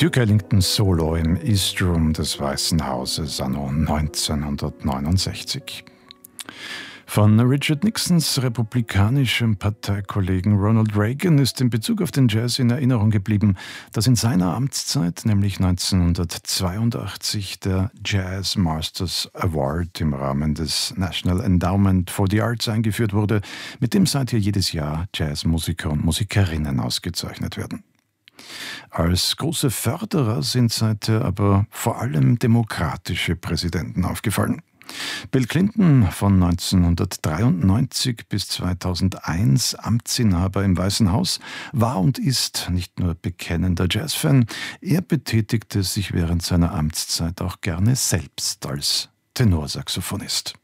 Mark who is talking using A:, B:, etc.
A: Duke Ellington Solo im East Room des Weißen Hauses anno 1969. Von Richard Nixons republikanischem Parteikollegen Ronald Reagan ist in Bezug auf den Jazz in Erinnerung geblieben, dass in seiner Amtszeit, nämlich 1982, der Jazz Masters Award im Rahmen des National Endowment for the Arts eingeführt wurde, mit dem seither jedes Jahr Jazzmusiker und Musikerinnen ausgezeichnet werden. Als große Förderer sind seither aber vor allem demokratische Präsidenten aufgefallen. Bill Clinton, von 1993 bis 2001 Amtsinhaber im Weißen Haus, war und ist nicht nur bekennender Jazzfan, er betätigte sich während seiner Amtszeit auch gerne selbst als Tenorsaxophonist.